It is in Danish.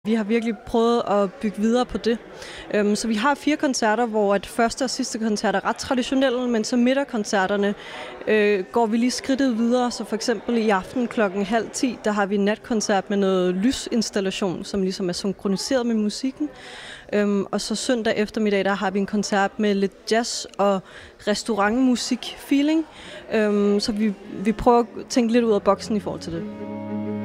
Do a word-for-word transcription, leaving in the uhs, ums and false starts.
Vi har virkelig prøvet at bygge videre på det. Så vi har fire koncerter, hvor at første og sidste koncert er ret traditionelle, men så midterkoncerterne øh, går vi lige skridtet videre. Så for eksempel i aften klokken halv ti, der har vi en natkoncert med noget lysinstallation, som ligesom er synkroniseret med musikken. Øhm, og så søndag eftermiddag, der har vi en koncert med lidt jazz og restaurantmusik-feeling. Øhm, så vi, vi prøver at tænke lidt ud af boksen i forhold til det.